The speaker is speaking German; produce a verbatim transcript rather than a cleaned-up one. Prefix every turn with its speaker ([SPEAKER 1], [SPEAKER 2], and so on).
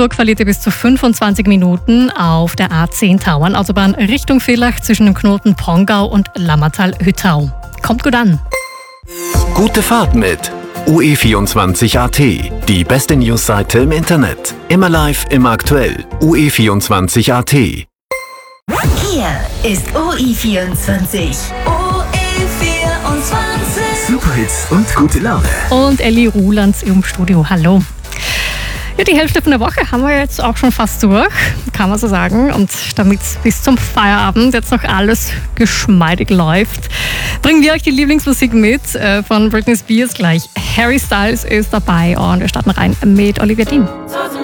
[SPEAKER 1] Innsbruck verliert ihr bis zu fünfundzwanzig Minuten auf der A zehn Tauernautobahn Richtung Villach zwischen dem Knoten Pongau und Lammertal-Hüttau. Kommt gut an.
[SPEAKER 2] Gute Fahrt mit U E vierundzwanzig Punkt A T. Die beste Newsseite im Internet. Immer live, immer aktuell. U E vierundzwanzig Punkt A T.
[SPEAKER 3] Hier ist U E vierundzwanzig. U E vierundzwanzig.
[SPEAKER 4] Superhits und gute Laune.
[SPEAKER 1] Und Elli Rulands im Studio. Hallo. Ja, die Hälfte von der Woche haben wir jetzt auch schon fast durch, kann man so sagen. Und damit bis zum Feierabend jetzt noch alles geschmeidig läuft, bringen wir euch die Lieblingsmusik mit äh, von Britney Spears gleich. Harry Styles ist dabei und wir starten rein mit Olivia Dean.